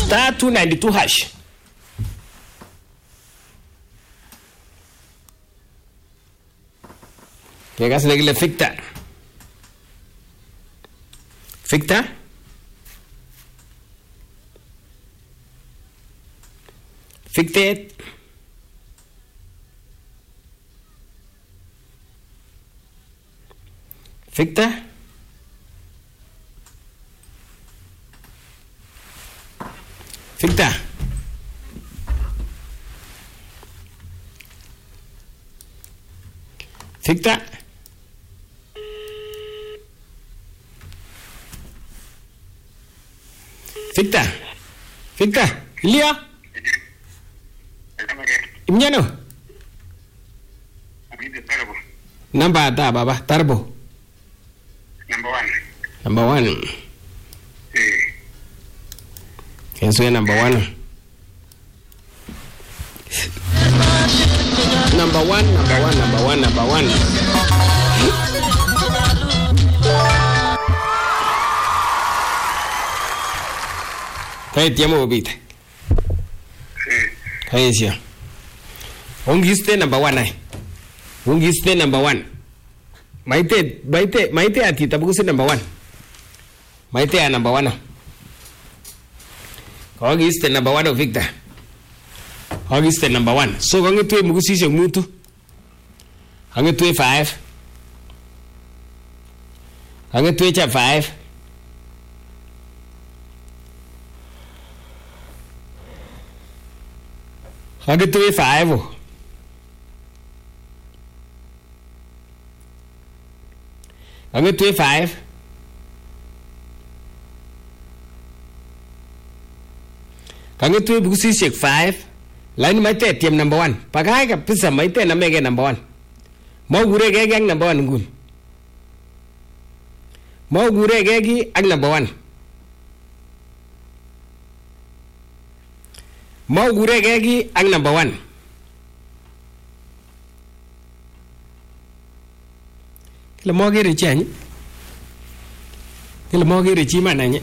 Star 292 hash. Kekas negile Victor. Victor? Victor? Victor? Victor? Victor? Victor? Victor? Ilya? Imnyano? Number ata baba, Turbo. Number one. Kenzo ya number one. Number one. Kaya tiamo bita. Kaya siya. Ongiste number one ay. Ongiste number one. Maite ati tabugusin number one. Maite ya number one. Ongiste number one of Victor. Ongiste number one. So kung ito yung mugusisi yung mutu. Ang ito yung 5. Ang ito yung 5. Ang ito yung 5 oh. Ang ito yung 5. Ang ito yung mugusisi yung 5. Lain maite tiam number one. Pakai ka pisa maite na mege number one. Mau gure gege ang number one ngun. Mau gure gege ang number one. Mau gure gege ang number one. Kila mau gere chani. Kila mau gere chi mana nya.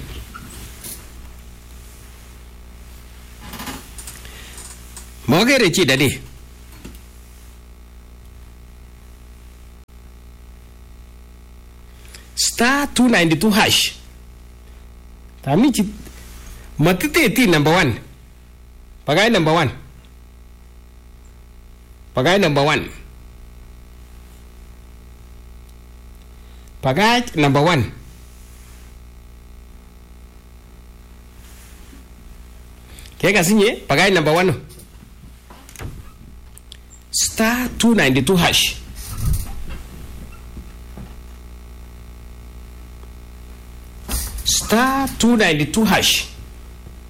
Mau gere chi dadi. Star 292 hash. Tami chi matite ti number one. Pagai number one. Pagai number one. Pagai number one. Kaya kasinye pagai number one. Star 292 hash. Star 292 hash.